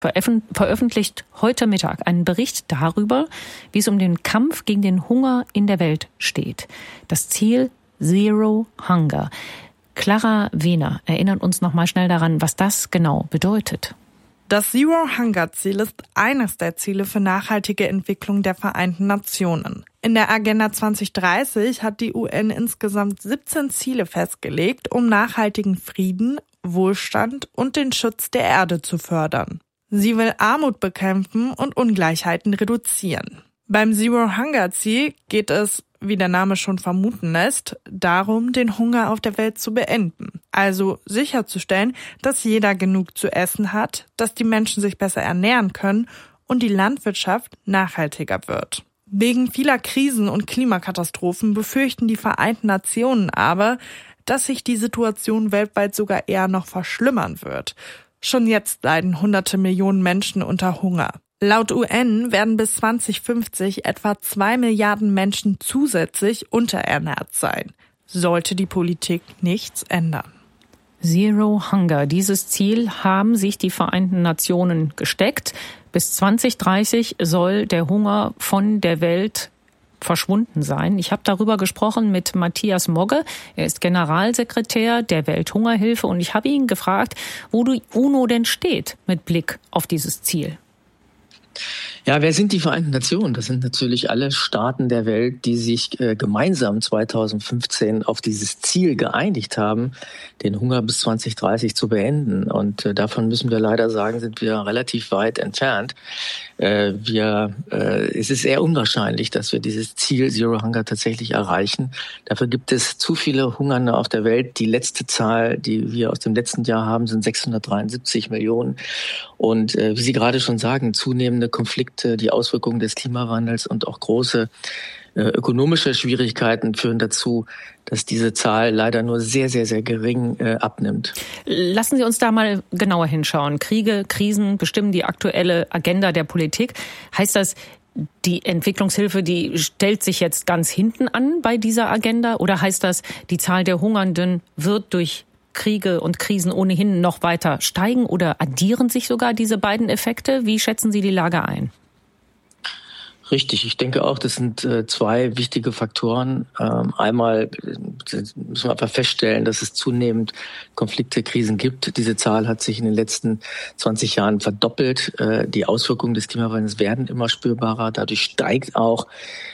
veröffentlicht heute Mittag einen Bericht darüber, wie es um den Kampf gegen den Hunger in der Welt steht. Das Ziel Zero Hunger. Clara Wehner erinnert uns noch mal schnell daran, was das genau bedeutet. Das Zero-Hunger-Ziel ist eines der Ziele für nachhaltige Entwicklung der Vereinten Nationen. In der Agenda 2030 hat die UN insgesamt 17 Ziele festgelegt, um nachhaltigen Frieden, Wohlstand und den Schutz der Erde zu fördern. Sie will Armut bekämpfen und Ungleichheiten reduzieren. Beim Zero-Hunger-Ziel geht es, wie der Name schon vermuten lässt, darum, den Hunger auf der Welt zu beenden. Also sicherzustellen, dass jeder genug zu essen hat, dass die Menschen sich besser ernähren können und die Landwirtschaft nachhaltiger wird. Wegen vieler Krisen und Klimakatastrophen befürchten die Vereinten Nationen aber, dass sich die Situation weltweit sogar eher noch verschlimmern wird. Schon jetzt leiden hunderte Millionen Menschen unter Hunger. Laut UN werden bis 2050 etwa 2 Milliarden Menschen zusätzlich unterernährt sein. Sollte die Politik nichts ändern. Zero Hunger. Dieses Ziel haben sich die Vereinten Nationen gesteckt. Bis 2030 soll der Hunger von der Welt verschwunden sein. Ich habe darüber gesprochen mit Matthias Mogge. Er ist Generalsekretär der Welthungerhilfe und ich habe ihn gefragt, wo die UNO denn steht mit Blick auf dieses Ziel. Ja, wer sind die Vereinten Nationen? Das sind natürlich alle Staaten der Welt, die sich gemeinsam 2015 auf dieses Ziel geeinigt haben, den Hunger bis 2030 zu beenden. Und davon müssen wir leider sagen, sind wir relativ weit entfernt. Es ist sehr unwahrscheinlich, dass wir dieses Ziel Zero Hunger tatsächlich erreichen. Dafür gibt es zu viele Hungernde auf der Welt. Die letzte Zahl, die wir aus dem letzten Jahr haben, sind 673 Millionen. Und wie Sie gerade schon sagen, zunehmende Konflikte, die Auswirkungen des Klimawandels und auch große ökonomische Schwierigkeiten führen dazu, dass diese Zahl leider nur sehr, sehr, sehr gering abnimmt. Lassen Sie uns da mal genauer hinschauen. Kriege, Krisen bestimmen die aktuelle Agenda der Politik. Heißt das, die Entwicklungshilfe, die stellt sich jetzt ganz hinten an bei dieser Agenda? Oder heißt das, die Zahl der Hungernden wird durch Kriege und Krisen ohnehin noch weiter steigen? Oder addieren sich sogar diese beiden Effekte? Wie schätzen Sie die Lage ein? Richtig, ich denke auch, das sind zwei wichtige Faktoren. Einmal müssen wir einfach feststellen, dass es zunehmend Konflikte, Krisen gibt. Diese Zahl hat sich in den letzten 20 Jahren verdoppelt. Die Auswirkungen des Klimawandels werden immer spürbarer. Dadurch steigt auch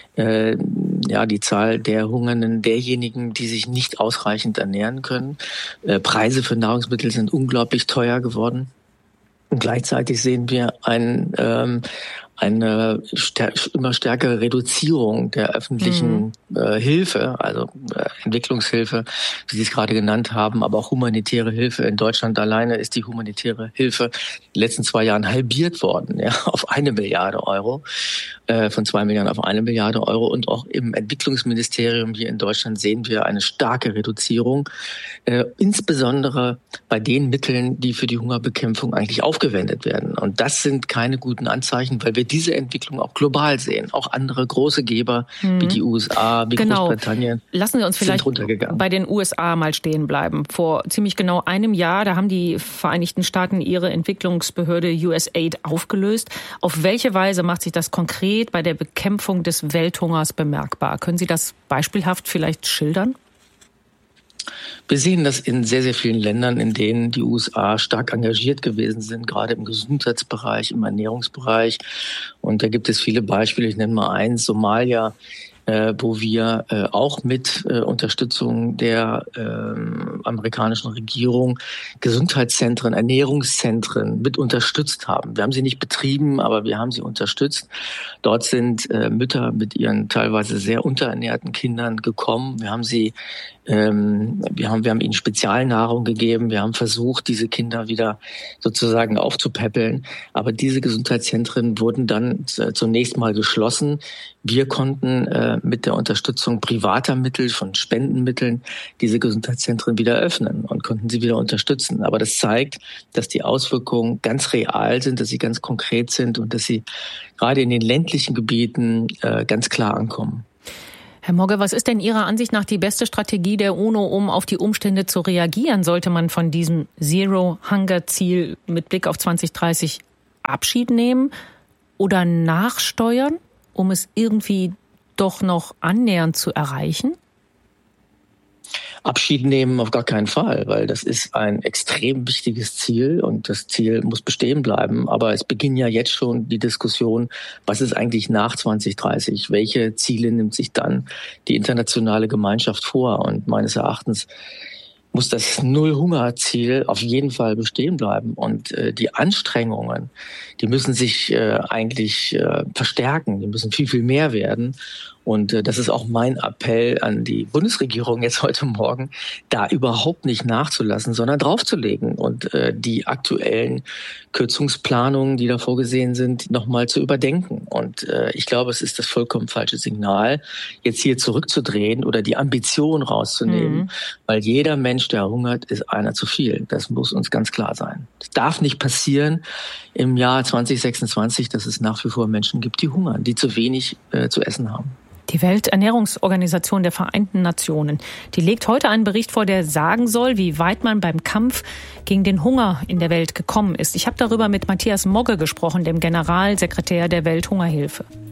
die Zahl der Hungernden, derjenigen, die sich nicht ausreichend ernähren können. Preise für Nahrungsmittel sind unglaublich teuer geworden. Und gleichzeitig sehen wir eine immer stärkere Reduzierung der öffentlichen Hilfe, also Entwicklungshilfe, wie Sie es gerade genannt haben, aber auch humanitäre Hilfe. In Deutschland alleine ist die humanitäre Hilfe in den letzten 2 Jahren halbiert worden, ja, auf 1 Milliarde Euro, von 2 Milliarden auf 1 Milliarde Euro. Und auch im Entwicklungsministerium hier in Deutschland sehen wir eine starke Reduzierung, insbesondere bei den Mitteln, die für die Hungerbekämpfung eigentlich aufgewendet werden. Und das sind keine guten Anzeichen, weil wir diese Entwicklung auch global sehen. Auch andere große Geber wie die USA, wie Großbritannien. Lassen Sie uns vielleicht bei den USA mal stehen bleiben. Vor ziemlich genau einem Jahr, da haben die Vereinigten Staaten ihre Entwicklungsbehörde USAID aufgelöst. Auf welche Weise macht sich das konkret bei der Bekämpfung des Welthungers bemerkbar? Können Sie das beispielhaft vielleicht schildern? Wir sehen das in sehr, sehr vielen Ländern, in denen die USA stark engagiert gewesen sind, gerade im Gesundheitsbereich, im Ernährungsbereich. Und da gibt es viele Beispiele. Ich nenne mal eins, Somalia, wo wir auch mit Unterstützung der amerikanischen Regierung Gesundheitszentren, Ernährungszentren mit unterstützt haben. Wir haben sie nicht betrieben, aber wir haben sie unterstützt. Dort sind Mütter mit ihren teilweise sehr unterernährten Kindern gekommen. Wir haben ihnen Spezialnahrung gegeben. Wir haben versucht, diese Kinder wieder sozusagen aufzupäppeln. Aber diese Gesundheitszentren wurden dann zunächst mal geschlossen. Wir konnten mit der Unterstützung privater Mittel, von Spendenmitteln, diese Gesundheitszentren wieder öffnen und konnten sie wieder unterstützen. Aber das zeigt, dass die Auswirkungen ganz real sind, dass sie ganz konkret sind und dass sie gerade in den ländlichen Gebieten ganz klar ankommen. Herr Mogge, was ist denn Ihrer Ansicht nach die beste Strategie der UNO, um auf die Umstände zu reagieren? Sollte man von diesem Zero-Hunger-Ziel mit Blick auf 2030 Abschied nehmen oder nachsteuern, um es irgendwie doch noch annähernd zu erreichen? Abschied nehmen auf gar keinen Fall, weil das ist ein extrem wichtiges Ziel und das Ziel muss bestehen bleiben. Aber es beginnt ja jetzt schon die Diskussion, was ist eigentlich nach 2030? Welche Ziele nimmt sich dann die internationale Gemeinschaft vor? Und meines Erachtens muss das Null-Hunger-Ziel auf jeden Fall bestehen bleiben. Und die Anstrengungen, die müssen sich eigentlich verstärken. Die müssen viel, viel mehr werden. Und das ist auch mein Appell an die Bundesregierung jetzt heute Morgen, da überhaupt nicht nachzulassen, sondern draufzulegen und die aktuellen Kürzungsplanungen, die da vorgesehen sind, nochmal zu überdenken. Und ich glaube, es ist das vollkommen falsche Signal, jetzt hier zurückzudrehen oder die Ambition rauszunehmen, weil jeder Mensch, der hungert, ist einer zu viel. Das muss uns ganz klar sein. Es darf nicht passieren im Jahr 2026, dass es nach wie vor Menschen gibt, die hungern, die zu wenig zu essen haben. Die Welternährungsorganisation der Vereinten Nationen, die legt heute einen Bericht vor, der sagen soll, wie weit man beim Kampf gegen den Hunger in der Welt gekommen ist. Ich habe darüber mit Matthias Mogge gesprochen, dem Generalsekretär der Welthungerhilfe.